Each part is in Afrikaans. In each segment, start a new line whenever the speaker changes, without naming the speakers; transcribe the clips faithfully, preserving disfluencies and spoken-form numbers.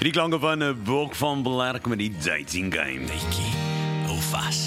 Die klanke van 'n Bok van Blerk met die dating game.
Netjie, hou vas.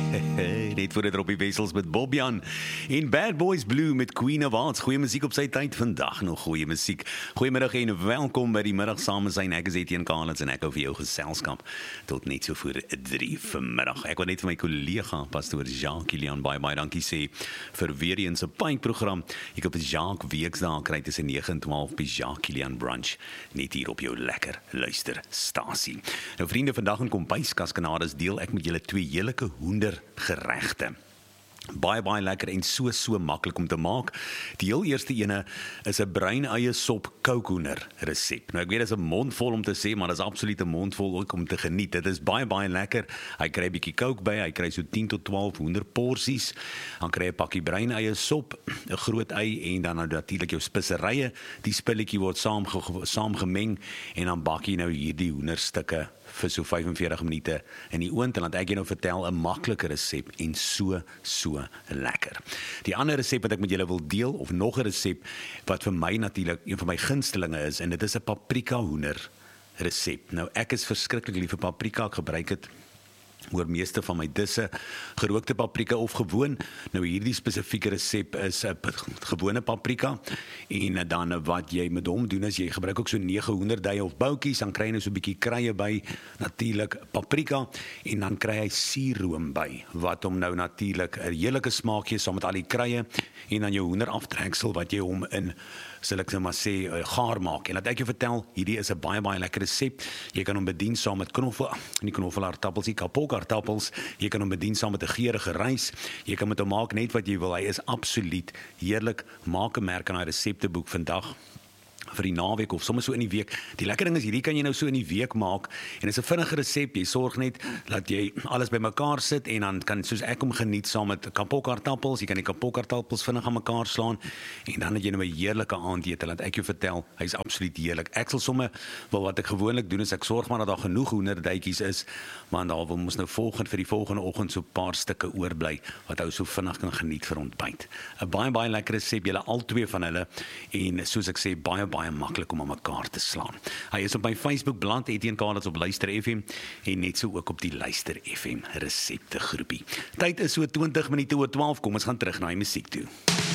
Net voor dit Robbie Wessels met Bob-Jan en Bad Boys Blue met Queen of Hearts. Goeie musiek op sy tyd, vandag nog goeie musiek. Goeiemiddag en welkom by die middag saam zijn. Ek is Etienne Kalens en ek hou vir jou geselskap tot net so voor drie vanmiddag. Ek wil net vir my kollega pastoor Jacques Kilian baie baie dankie sê vir weer eens 'n pint program. Ek op Jacques Weksdae kry tussen nege en twaalf by Jacques Kilian Brunch net hier op jou lekker luisterstasie. Nou vriende, vandag in Kombuiskas Kanades deel ek met julle twee heerlike hoender geregte. Baie baie lekker en so so maklik om te maak. Die heel eerste ene is 'n bruin eie sop kookhoender resep. Nou ek weet dit is 'n mondvol om te sê, maar dit is absoluut 'n mondvol ook om te geniet. Dit is baie baie lekker. Hy kry 'n bietjie kook by, hy kry so tien tot twaalf hoender porsies. Dan kry hy 'n pakkie bruin eie sop, 'n groot ei en dan nou natuurlik jou speserye. Die spulletjie word saam saamgemeng en dan bak jy nou hierdie hoenderstukke vir so vyf en veertig minute in die oond, en laat ek jou nou vertel 'n maklike resep en so so lekker. Die ander resep wat ek met julle wil deel, of nog 'n resep wat vir my natuurlik een van my gunstelinge is, en dit is 'n paprika hoender resep. Nou ek is verskriklik lief vir paprika, ek gebruik dit oor meeste van my disse, gerookte paprika of gewoon. Nou hierdie spesifieke resep is 'n gewone paprika, en dan wat jy met hom doen is jy gebruik ook so nege hoenderduie of boutjies, dan kry jy nou so 'n bietjie kruie by, natuurlik paprika, en dan kry hy suurroom by, wat hom nou natuurlik 'n heerlike smaak gee saam met al die kruie, en dan jou hoenderaftreksel wat jy hom in, sal ek nou maar sê, gaar maak. En laat ek jou vertel, hierdie is 'n baie baie lekker resep. Jy kan hom bedien saam met knoffel, nie knoffelaartappels, nie kapokaartappels. Jy kan hom bedien saam met 'n geurende rys. Jy kan met hom maak net wat jy wil. Hy is absoluut heerlik. Maak 'n merk aan daai resepteboek vandag vir die naweek of sommer so in die week. Die lekker ding is, hierdie kan jy nou so in die week maak, en dit is 'n vinnige resep. Jy sorg net dat jy alles bymekaar sit, en dan kan, soos ek hom geniet, saam met kapokaartappels. Jy kan die kapokaartappels vinnig aan mekaar slaan, en dan het jy nou 'n heerlike aandete. Laat ek jou vertel, hy's absoluut heerlik. Ek sal sommer, wel wat ek gewoonlik doen is, ek sorg maar dat daar genoeg hoenderduitjies is, maar daar wil mos nou volgende vir die volgende oggend so 'n paar stukke oorbly wat ou so vinnig kan geniet vir ontbyt. 'n Baie baie lekker resep, julle al twee van hulle, en soos ek sê, baie baie maklik om aan mekaar te slaan. Hy is op my Facebook bladsy Etienne Kalens op Luister F M, en net so ook op die Luister F M resepte groepie. Tyd is so twintig minute oor twaalf. Kom ons gaan terug na die musiek toe.